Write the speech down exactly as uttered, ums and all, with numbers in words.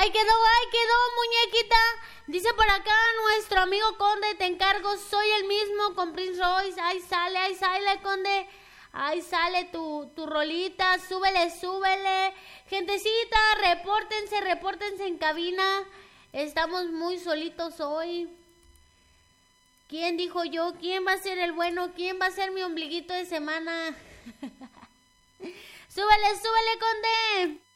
Ahí quedó, ahí quedó, muñequita. Dice por acá nuestro amigo Conde, te encargo, soy el mismo con Prince Royce. Ahí sale, ahí sale, Conde. Ahí sale tu, tu rolita, súbele, súbele. Gentecita, repórtense, repórtense en cabina. Estamos muy solitos hoy. ¿Quién dijo yo? ¿Quién va a ser el bueno? ¿Quién va a ser mi ombliguito de semana? Súbele, súbele, Conde.